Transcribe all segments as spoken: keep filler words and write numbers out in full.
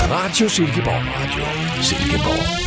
Radio Silkeborg. Radio Silkeborg.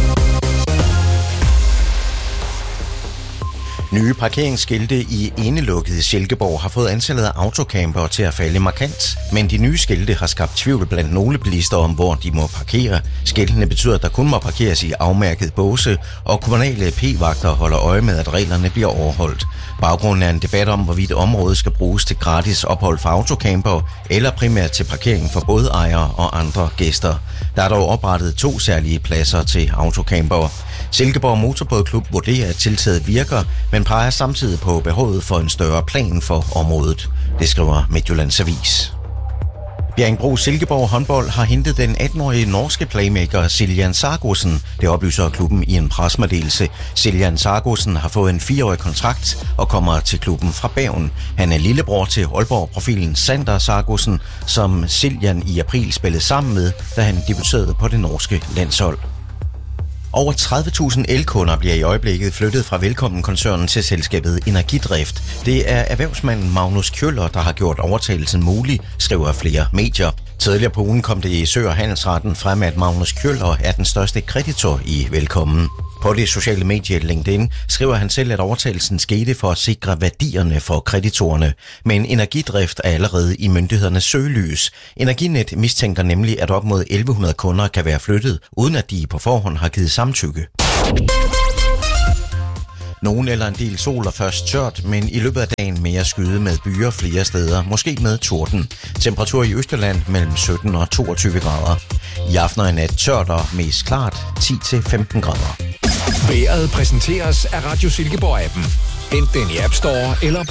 Nye parkeringsskilte i indelukket Silkeborg har fået antallet af autocampere til at falde markant, men de nye skilte har skabt tvivl blandt nogle bilister om, hvor de må parkere. Skiltene betyder, at der kun må parkeres i afmærket båse, og kommunale p-vagter holder øje med, at reglerne bliver overholdt. Baggrunden er en debat om, hvorvidt området skal bruges til gratis ophold for autocampere, eller primært til parkering for både ejere og andre gæster. Der er dog oprettet to særlige pladser til autocampere. Silkeborg Motorbådklub vurderer, at tiltaget virker, men peger samtidig på behovet for en større plan for området. Det skriver Midtjyllands Avis. Bjerringbro Silkeborg håndbold har hentet den atten-årige norske playmaker Siljan Sargosen. Det oplyser klubben i en pressemeddelelse. Siljan Sargosen har fået en fireårig kontrakt og kommer til klubben fra Bergen. Han er lillebror til Aalborg-profilen Sander Sargosen, som Siljan i april spillede sammen med, da han debuterede på det norske landshold. Over tredive tusind elkunder bliver i øjeblikket flyttet fra Velkommen-koncernen til selskabet Energidrift. Det er erhvervsmanden Magnus Kjøller, der har gjort overtagelsen mulig, skriver flere medier. Tidligere på ugen kom det i Sø- og Handelsretten frem, at Magnus Kjøller er den største kreditor i Velkommen. På det sociale medie LinkedIn skriver han selv, at overtagelsen skete for at sikre værdierne for kreditorerne. Men Energidrift er allerede i myndighedernes søgelys. Energinet mistænker nemlig, at op mod elleve hundrede kunder kan være flyttet, uden at de på forhånd har givet samtykke. Nogen eller en del sol og først tørt, men i løbet af dagen mere skyde med byer flere steder, måske med torden. Temperatur i Østjylland mellem sytten og toogtyve grader. I aften og i nat tørt og mest klart ti til femten grader. Vejret præsenteres af Radio Silkeborg-appen. Hent den i App Store eller på